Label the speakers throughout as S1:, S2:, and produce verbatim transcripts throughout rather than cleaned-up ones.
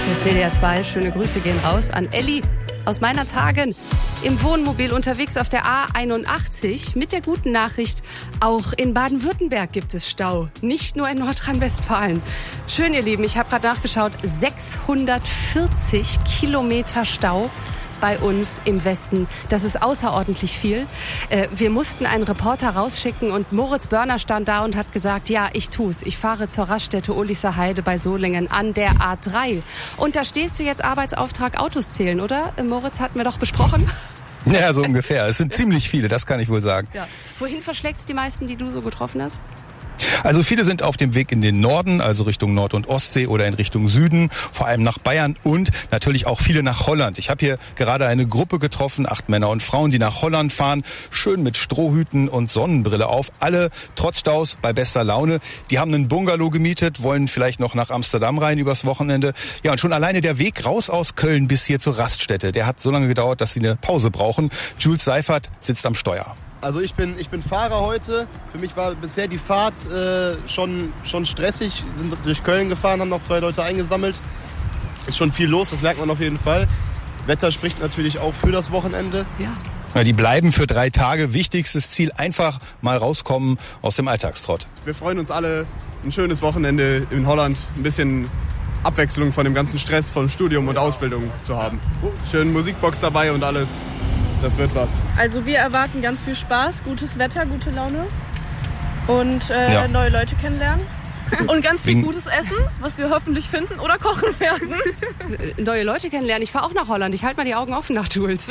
S1: Das W D R zwei, schöne Grüße gehen raus an Elli aus meiner Tagen. Im Wohnmobil unterwegs auf der A einundachtzig mit der guten Nachricht, auch in Baden-Württemberg gibt es Stau, nicht nur in Nordrhein-Westfalen. Schön, ihr Lieben, ich habe gerade nachgeschaut, sechshundertvierzig Kilometer Stau bei uns im Westen. Das ist außerordentlich viel. Wir mussten einen Reporter rausschicken und Moritz Börner stand da und hat gesagt, ja, ich tu's. Ich fahre zur Raststätte Ullicher Heide bei Solingen an der A drei. Und da stehst du jetzt Arbeitsauftrag Autos zählen, oder? Moritz, hatten wir doch besprochen.
S2: Ja, so ungefähr. Es sind ziemlich viele, das kann ich wohl sagen.
S1: Ja. Wohin verschlägt's die meisten, die du so getroffen hast?
S2: Also viele sind auf dem Weg in den Norden, also Richtung Nord- und Ostsee oder in Richtung Süden, vor allem nach Bayern und natürlich auch viele nach Holland. Ich habe hier gerade eine Gruppe getroffen, acht Männer und Frauen, die nach Holland fahren, schön mit Strohhüten und Sonnenbrille auf, alle trotz Staus bei bester Laune. Die haben einen Bungalow gemietet, wollen vielleicht noch nach Amsterdam rein übers Wochenende. Ja, und schon alleine der Weg raus aus Köln bis hier zur Raststätte, der hat so lange gedauert, dass sie eine Pause brauchen. Jules Seifert sitzt am Steuer.
S3: Also ich bin, ich bin Fahrer heute. Für mich war bisher die Fahrt äh, schon, schon stressig. Wir sind durch Köln gefahren, haben noch zwei Leute eingesammelt. Ist schon viel los, das merkt man auf jeden Fall. Wetter spricht natürlich auch für das Wochenende.
S1: Ja.
S2: Na, die bleiben für drei Tage. Wichtigstes Ziel, einfach mal rauskommen aus dem Alltagstrott.
S4: Wir freuen uns alle, ein schönes Wochenende in Holland. Ein bisschen Abwechslung von dem ganzen Stress von Studium und Ausbildung zu haben. Schön Musikbox dabei und alles. Das wird was.
S5: Also wir erwarten ganz viel Spaß, gutes Wetter, gute Laune und äh,
S2: ja.
S5: neue Leute kennenlernen. Und ganz viel gutes Essen, was wir hoffentlich finden oder kochen werden.
S1: Neue Leute kennenlernen. Ich fahre auch nach Holland. Ich halte mal die Augen offen nach Jules.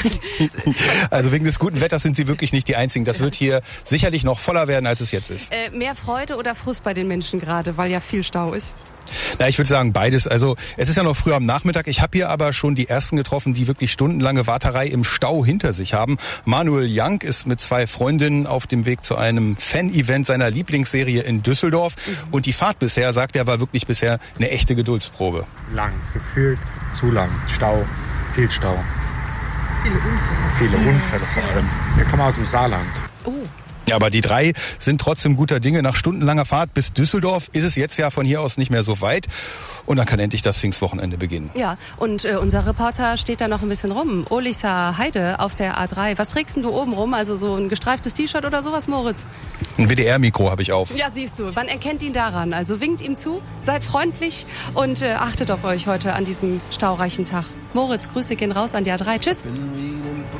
S2: Also wegen des guten Wetters sind Sie wirklich nicht die Einzigen. Das wird hier sicherlich noch voller werden, als es jetzt ist.
S1: Äh, mehr Freude oder Frust bei den Menschen gerade, weil ja viel Stau ist?
S2: Na, ich würde sagen beides. Also es ist ja noch früh am Nachmittag. Ich habe hier aber schon die ersten getroffen, die wirklich stundenlange Warterei im Stau hinter sich haben. Manuel Jank ist mit zwei Freundinnen auf dem Weg zu einem Fan-Event seiner Lieblingsserie in Düsseldorf. Mhm. Und die Fahrt bisher, sagt er, war wirklich bisher eine echte Geduldsprobe.
S6: Lang, gefühlt zu lang. Stau, viel Stau.
S5: Viele Unfälle.
S6: Viele Unfälle vor allem. Wir kommen aus dem Saarland.
S1: Oh.
S2: Ja, aber die drei sind trotzdem guter Dinge. Nach stundenlanger Fahrt bis Düsseldorf ist es jetzt ja von hier aus nicht mehr so weit. Und dann kann endlich das Pfingstwochenende beginnen.
S1: Ja, und äh, unser Reporter steht da noch ein bisschen rum. Ullicher Heide auf der A drei. Was trägst denn du oben rum? Also so ein gestreiftes T-Shirt oder sowas, Moritz?
S2: Ein W D R-Mikro habe ich auf.
S1: Ja, siehst du. Man erkennt ihn daran. Also winkt ihm zu, seid freundlich und äh, achtet auf euch heute an diesem staureichen Tag. Moritz, Grüße gehen raus an die A drei. Tschüss.